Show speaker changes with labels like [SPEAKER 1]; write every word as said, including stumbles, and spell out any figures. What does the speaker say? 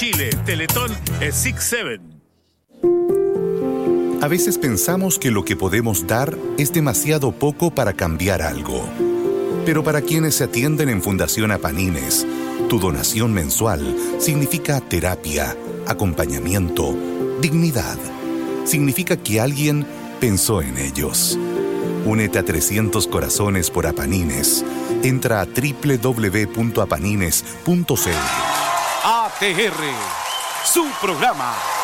[SPEAKER 1] Chile, Teletón e Six Seven.
[SPEAKER 2] A veces pensamos que lo que podemos dar es demasiado poco para cambiar algo. Pero para quienes se atienden en Fundación Apanines, tu donación mensual significa terapia, acompañamiento, dignidad. Significa que alguien pensó en ellos. Únete a trescientos Corazones por Apanines. Entra a doble u doble u doble u punto apanines punto c l.
[SPEAKER 3] A T R, su programa.